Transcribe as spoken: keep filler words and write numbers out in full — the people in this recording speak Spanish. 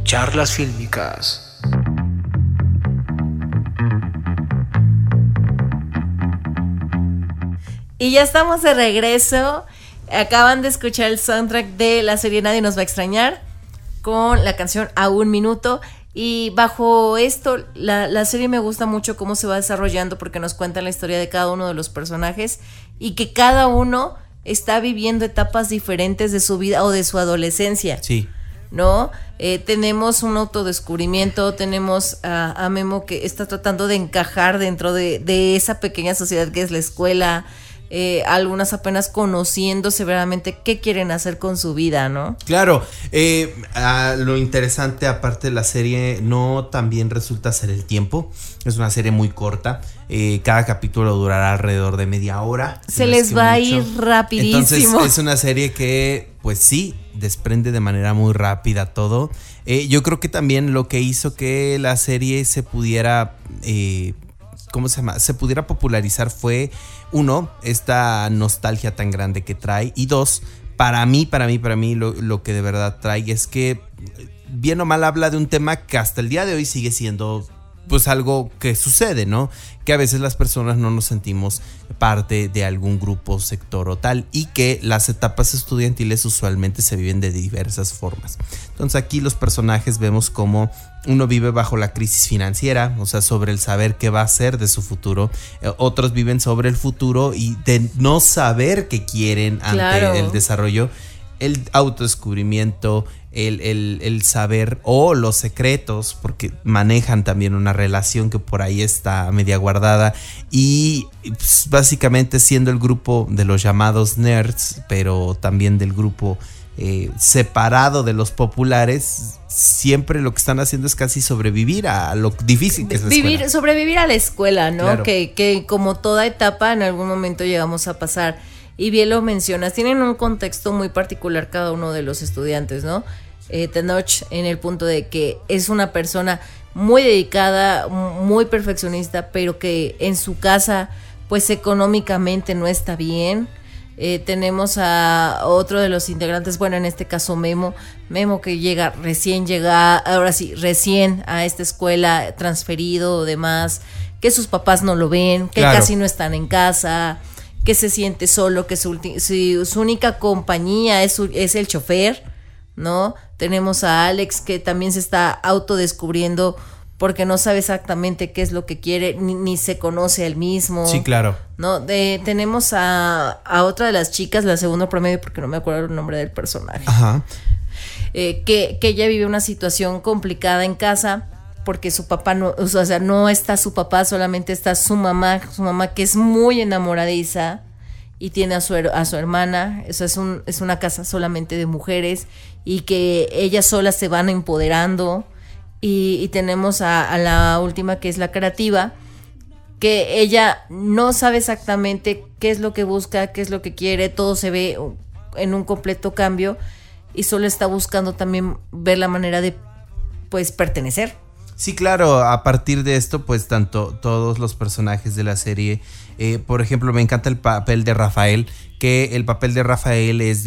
Charlas fílmicas. Y ya estamos de regreso. Acaban de escuchar el soundtrack de la serie Nadie nos va a extrañar con la canción A un minuto. Y bajo esto, la, la serie me gusta mucho cómo se va desarrollando, porque nos cuenta la historia de cada uno de los personajes y que cada uno está viviendo etapas diferentes de su vida o de su adolescencia. Sí. ¿No? Eh, tenemos un autodescubrimiento, tenemos a, a Memo que está tratando de encajar dentro de, de esa pequeña sociedad que es la escuela. Eh, algunas apenas conociendo severamente qué quieren hacer con su vida, ¿no? Claro, eh, a lo interesante aparte de la serie no también resulta ser el tiempo. Es una serie muy corta, eh, cada capítulo durará alrededor de media hora. Se les va a ir rapidísimo. Entonces es una serie que pues sí, desprende de manera muy rápida todo. eh, Yo creo que también lo que hizo que la serie se pudiera... Eh, ¿Cómo se llama? Se pudiera popularizar fue, uno, esta nostalgia tan grande que trae. Y dos, para mí, para mí, para mí, lo, lo que de verdad trae es que, bien o mal, habla de un tema que hasta el día de hoy sigue siendo, pues, algo que sucede, ¿no? Que a veces las personas no nos sentimos parte de algún grupo, sector o tal, y que las etapas estudiantiles usualmente se viven de diversas formas. Entonces aquí los personajes vemos cómo uno vive bajo la crisis financiera, o sea, sobre el saber qué va a hacer de su futuro. Eh, otros viven sobre el futuro y de no saber qué quieren ante Claro. el desarrollo, el autodescubrimiento, el, el, el saber o los secretos, porque manejan también una relación que por ahí está media guardada. Y pues, básicamente siendo el grupo de los llamados nerds, pero también del grupo Eh, separado de los populares, siempre lo que están haciendo es casi sobrevivir a lo difícil que es la Vivir, escuela. sobrevivir a la escuela, ¿no? Claro. Que, que como toda etapa en algún momento llegamos a pasar. Y bien lo mencionas, tienen un contexto muy particular cada uno de los estudiantes, ¿no? Eh, Tenoch en el punto de que es una persona muy dedicada, muy perfeccionista, pero que en su casa pues económicamente no está bien. Eh, tenemos a otro de los integrantes, bueno, en este caso Memo, Memo que llega, recién llega, ahora sí, recién a esta escuela, transferido o demás, que sus papás no lo ven, que Claro. casi no están en casa, que se siente solo, que su, ulti- su, su única compañía es, su- es el chofer, ¿no? Tenemos a Alex que también se está autodescubriendo porque no sabe exactamente qué es lo que quiere, ni, ni se conoce a él mismo. Sí, claro. No, de, tenemos a, a otra de las chicas, la segunda promedio, porque no me acuerdo el nombre del personaje, Ajá. eh, que, que ella vive una situación complicada en casa porque su papá no, o sea, no está su papá, solamente está su mamá, su mamá que es muy enamoradiza y tiene a su, her- a su hermana. Eso es, un, es una casa solamente de mujeres y que ellas solas se van empoderando. Y, y tenemos a, a la última, que es la creativa, que ella no sabe exactamente qué es lo que busca, qué es lo que quiere, todo se ve en un completo cambio y solo está buscando también ver la manera de, pues, pertenecer. Sí, claro, a partir de esto, pues tanto todos los personajes de la serie, eh, por ejemplo, me encanta el papel de Rafael, que el papel de Rafael es de